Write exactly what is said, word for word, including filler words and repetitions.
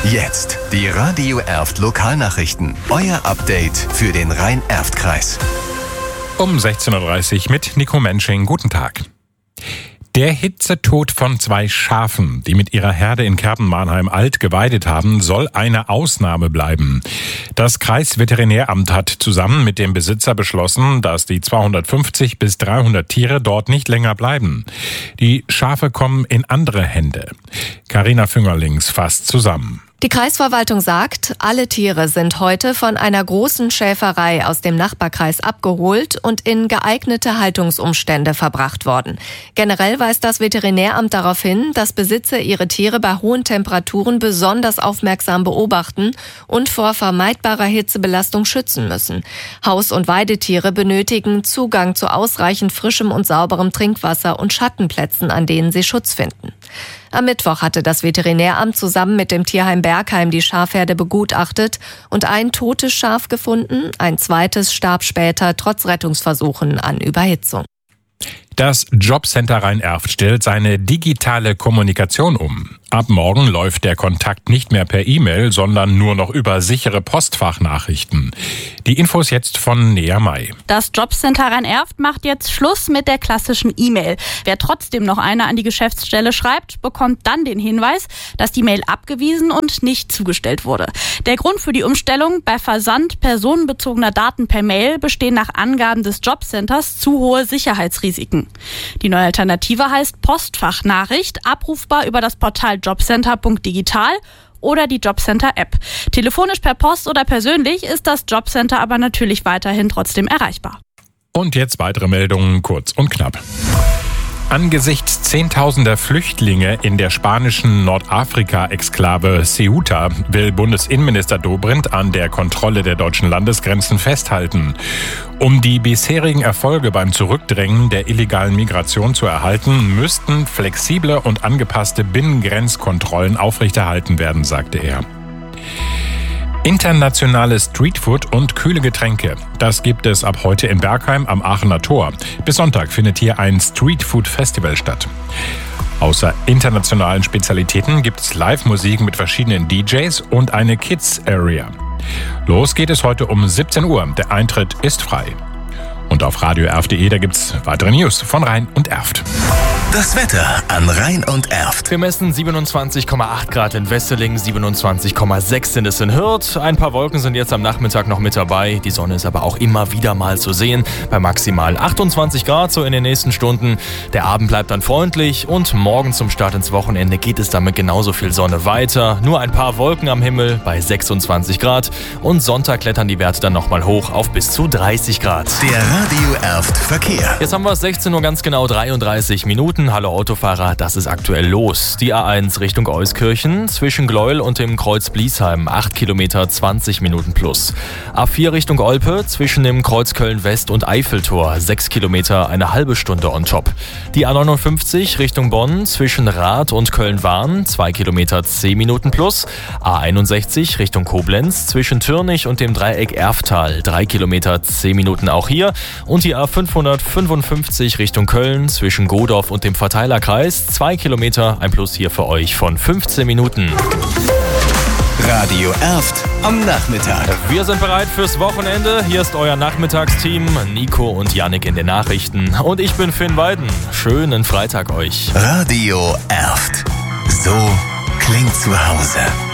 Jetzt die Radio Erft Lokalnachrichten. Euer Update für den Rhein-Erft-Kreis. Um sechzehn Uhr dreißig mit Nico Mensching. Guten Tag. Der Hitzetod von zwei Schafen, die mit ihrer Herde in Kerpen-Marnheim-Alt geweidet haben, soll eine Ausnahme bleiben. Das Kreisveterinäramt hat zusammen mit dem Besitzer beschlossen, dass die zweihundertfünfzig bis dreihundert Tiere dort nicht länger bleiben. Die Schafe kommen in andere Hände. Carina Füngerlings fasst zusammen. Die Kreisverwaltung sagt, alle Tiere sind heute von einer großen Schäferei aus dem Nachbarkreis abgeholt und in geeignete Haltungsumstände verbracht worden. Generell weist das Veterinäramt darauf hin, dass Besitzer ihre Tiere bei hohen Temperaturen besonders aufmerksam beobachten und vor vermeidbarer Hitzebelastung schützen müssen. Haus- und Weidetiere benötigen Zugang zu ausreichend frischem und sauberem Trinkwasser und Schattenplätzen, an denen sie Schutz finden. Am Mittwoch hatte das Veterinäramt zusammen mit dem Tierheim Bergheim die Schafherde begutachtet und ein totes Schaf gefunden. Ein zweites starb später trotz Rettungsversuchen an Überhitzung. Das Jobcenter Rhein-Erft stellt seine digitale Kommunikation um. Ab morgen läuft der Kontakt nicht mehr per E-Mail, sondern nur noch über sichere Postfachnachrichten. Die Infos jetzt von Nea May. Das Jobcenter Rhein-Erft macht jetzt Schluss mit der klassischen E-Mail. Wer trotzdem noch eine an die Geschäftsstelle schreibt, bekommt dann den Hinweis, dass die Mail abgewiesen und nicht zugestellt wurde. Der Grund für die Umstellung: bei Versand personenbezogener Daten per Mail bestehen nach Angaben des Jobcenters zu hohe Sicherheitsrisiken. Die neue Alternative heißt Postfachnachricht, abrufbar über das Portal jobcenter punkt digital oder die Jobcenter-App. Telefonisch, per Post oder persönlich ist das Jobcenter aber natürlich weiterhin trotzdem erreichbar. Und jetzt weitere Meldungen, kurz und knapp. Angesichts zehntausender Flüchtlinge in der spanischen Nordafrika-Exklave Ceuta will Bundesinnenminister Dobrindt an der Kontrolle der deutschen Landesgrenzen festhalten. Um die bisherigen Erfolge beim Zurückdrängen der illegalen Migration zu erhalten, müssten flexible und angepasste Binnengrenzkontrollen aufrechterhalten werden, sagte er. Internationales Streetfood und kühle Getränke. Das gibt es ab heute in Bergheim am Aachener Tor. Bis Sonntag findet hier ein Streetfood-Festival statt. Außer internationalen Spezialitäten gibt es Live-Musik mit verschiedenen D Js und eine Kids-Area. Los geht es heute um siebzehn Uhr. Der Eintritt ist frei. Und auf radio erft punkt de, da gibt's weitere News von Rhein und Erft. Das Wetter an Rhein und Erft. Wir messen siebenundzwanzig Komma acht Grad in Wesseling, siebenundzwanzig Komma sechs sind es in Hürth. Ein paar Wolken sind jetzt am Nachmittag noch mit dabei. Die Sonne ist aber auch immer wieder mal zu sehen. Bei maximal achtundzwanzig Grad so in den nächsten Stunden. Der Abend bleibt dann freundlich und morgen zum Start ins Wochenende geht es dann mit genauso viel Sonne weiter. Nur ein paar Wolken am Himmel bei sechsundzwanzig Grad. Und Sonntag klettern die Werte dann nochmal hoch auf bis zu dreißig Grad. Der Radio Erft Verkehr. Jetzt haben wir sechzehn Uhr ganz genau dreiunddreißig Minuten. Hallo Autofahrer, das ist aktuell los. Die A eins Richtung Euskirchen zwischen Gleuel und dem Kreuz Bliesheim, acht Kilometer, zwanzig Minuten plus. A vier Richtung Olpe zwischen dem Kreuz Köln-West und Eiffeltor, sechs Kilometer, eine halbe Stunde on top. Die A neunundfünfzig Richtung Bonn zwischen Rath und Köln-Wahn, zwei Kilometer, zehn Minuten plus. A einundsechzig Richtung Koblenz zwischen Türnich und dem Dreieck Erftal, drei Kilometer, zehn Minuten auch hier. Und die A fünfhundertfünfundfünfzig Richtung Köln zwischen Godorf und dem Verteilerkreis, zwei Kilometer, ein Plus hier für euch von fünfzehn Minuten. Radio Erft am Nachmittag. Wir sind bereit fürs Wochenende. Hier ist euer Nachmittagsteam, Nico und Yannick in den Nachrichten. Und ich bin Finn Weiden. Schönen Freitag euch. Radio Erft. So klingt zu Hause.